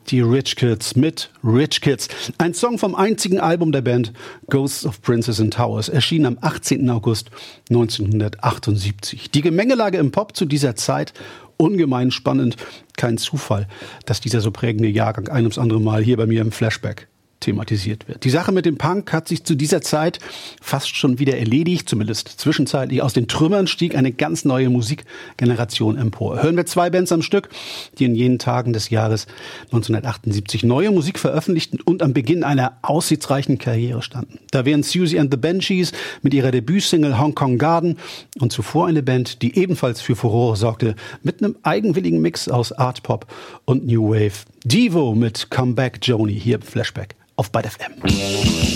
Die Rich Kids mit Rich Kids. Ein Song vom einzigen Album der Band Ghosts of Princes and Towers, erschien am 18. August 1978. Die Gemengelage im Pop zu dieser Zeit ungemein spannend. Kein Zufall, dass dieser so prägende Jahrgang ein ums andere Mal hier bei mir im Flashback thematisiert wird. Die Sache mit dem Punk hat sich zu dieser Zeit fast schon wieder erledigt, zumindest zwischenzeitlich. Aus den Trümmern stieg eine ganz neue Musikgeneration empor. Hören wir 2 Bands am Stück, die in jenen Tagen des Jahres 1978 neue Musik veröffentlichten und am Beginn einer aussichtsreichen Karriere standen. Da wären Siouxsie and the Banshees mit ihrer Debütsingle Hong Kong Garden und zuvor eine Band, die ebenfalls für Furore sorgte, mit einem eigenwilligen Mix aus Art Pop und New Wave. Devo mit Come Back Joni hier im Flashback auf Byte FM.